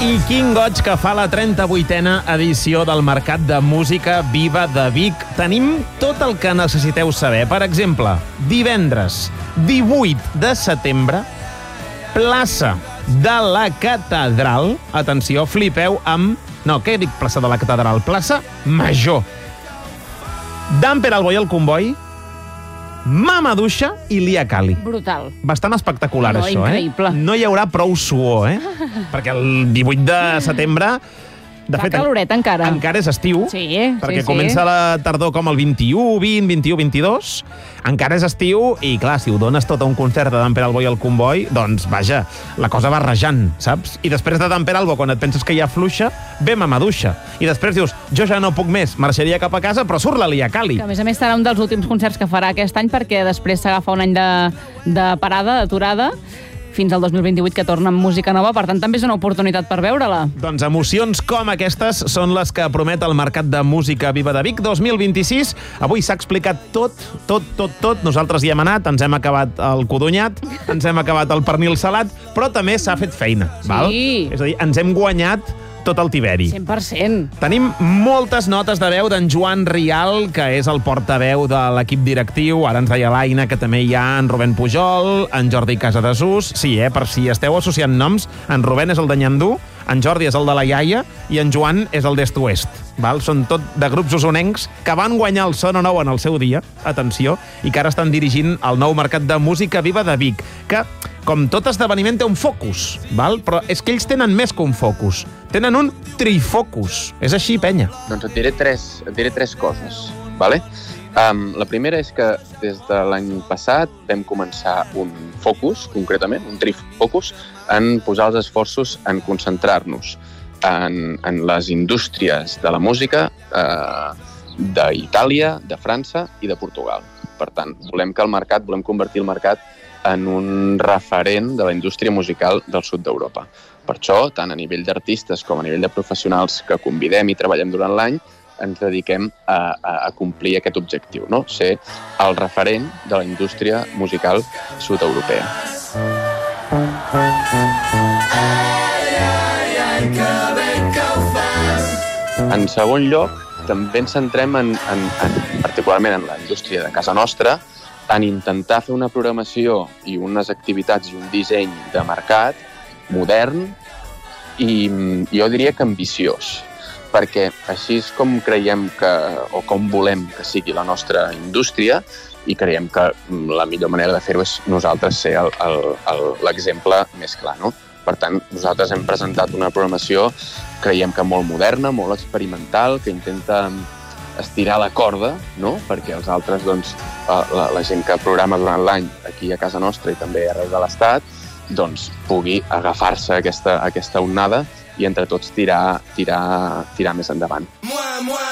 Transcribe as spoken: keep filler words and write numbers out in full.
I quin goig que fa la trenta-vuitena edició del Mercat de Música Viva de Vic. Tenim tot el que necessiteu saber. Per exemple, divendres divuit de setembre, plaça de la Catedral. Atenció, flipeu amb... No, què dic plaça de la Catedral? Plaça Major. Damper Alboy el Comboi, Mamaduixa i Lia Kali. Brutal. Bastant espectacular, no, això, increïble. eh? No hi haurà prou suor, eh? Perquè el divuit de setembre... De Fa fet, caloret encara. Encara és estiu. Sí, perquè sí, comença sí. la tardor com el vint-i-u, vint, vint-i-u, vint-i-dos. Encara és estiu i, clar, si ho dones tot a un concert de Damper Alboy el Comboi, doncs, vaja, la cosa va rajant, saps? I després de Damper Alboy, quan et penses que ja fluixa, ve Mamaduixa. I després dius, jo ja no puc més, marxaria cap a casa, però surt la Lia Kali. Que, a més a més, serà un dels últims concerts que farà aquest any, perquè després s'agafa un any de, de parada, d'aturada, fins al dos mil vint-i-vuit, que torna amb música nova. Per tant, també és una oportunitat per veure-la. Doncs emocions com aquestes són les que promet el Mercat de Música Viva de Vic dos mil vint-i-sis. Avui s'ha explicat tot, tot, tot, tot. Nosaltres hi hem anat, ens hem acabat el codonyat, ens hem acabat el pernil salat, però també s'ha fet feina, val? Sí. És a dir, ens hem guanyat tot el tiberi. cent per cent. Tenim moltes notes de veu d'en Joan Rial, que és el portaveu de l'equip directiu. Ara ens deia l'Aina que també hi ha en Rubén Pujol, en Jordi Casadesús. Sí, eh, per si esteu associant noms, en Rubén és el de Nyandú, en Jordi és el de la Iaia i en Joan és el d'Est Oest. Val? Són tot de grups usonencs que van guanyar el Sona Nou en el seu dia, atenció, i que ara estan dirigint el nou Mercat de Música Viva de Vic, que, com tot esdeveniment, té un focus, val? Però és que ells tenen més que un focus. Tenen un trifocus. És així, penya. Doncs et diré tres, et diré tres coses, vale? Um, la primera és que des de l'any passat vam començar un focus, concretament, un trifocus, en posar els esforços en concentrar-nos en, en les indústries de la música eh, d'Itàlia, de França i de Portugal. Per tant, volem que el mercat, volem convertir el mercat en un referent de la indústria musical del sud d'Europa. Per això, tant a nivell d'artistes com a nivell de professionals que convidem i treballem durant l'any, ens dediquem a, a, a complir aquest objectiu, no? Ser el referent de la indústria musical sud-europea. En segon lloc, també ens centrem en, en, en, particularment en la indústria de casa nostra, en intentar fer una programació i unes activitats i un disseny de mercat modern i jo diria que ambiciós, perquè així és com creiem que, o com volem que sigui la nostra indústria, i creiem que la millor manera de fer-ho és nosaltres ser l'exemple més clar, no? Per tant, nosaltres hem presentat una programació, creiem que molt moderna, molt experimental, que intenta estirar la corda, no? Perquè els altres, doncs, la, la gent que programa durant l'any aquí a casa nostra i també arreu de l'Estat, doncs pugui agafar-se aquesta, aquesta onada i entre tots tirar, tirar, tirar més endavant.